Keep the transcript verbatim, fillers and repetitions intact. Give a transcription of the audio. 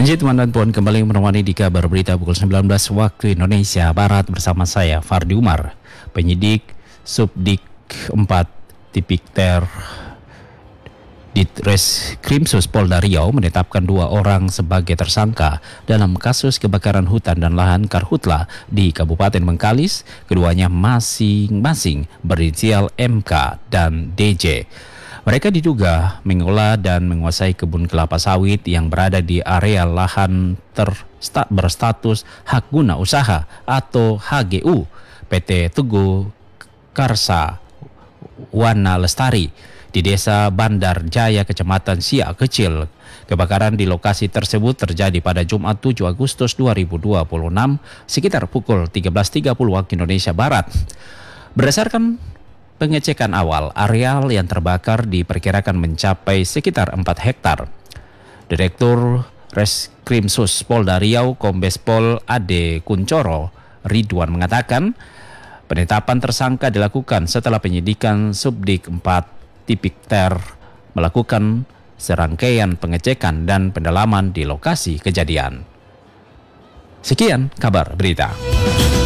Lanjut teman dan puan, kembali menemani di kabar berita pukul sembilan belas waktu Indonesia Barat bersama saya Fardi Umar. Penyidik Subdik empat Tipikter Ditreskrimsus Polda Riau menetapkan dua orang sebagai tersangka dalam kasus kebakaran hutan dan lahan Karhutla di Kabupaten Bengkalis. Keduanya masing-masing berinisial M K dan D J. Mereka diduga mengolah dan menguasai kebun kelapa sawit yang berada di area lahan ter berstatus hak guna usaha atau H G U P T Teguh Karsa Wana Lestari di Desa Bandar Jaya, Kecamatan Siak Kecil. Kebakaran di lokasi tersebut terjadi pada Jumat tujuh Agustus dua ribu dua puluh enam sekitar pukul tiga belas tiga puluh waktu Indonesia Barat. Berdasarkan pengecekan awal, areal yang terbakar diperkirakan mencapai sekitar empat hektar. Direktur Reskrimsus Polda Riau Kombes Pol Ade Kuncoro Ridwan mengatakan penetapan tersangka dilakukan setelah penyidikan Subdik empat Tipikter melakukan serangkaian pengecekan dan pendalaman di lokasi kejadian. Sekian kabar berita.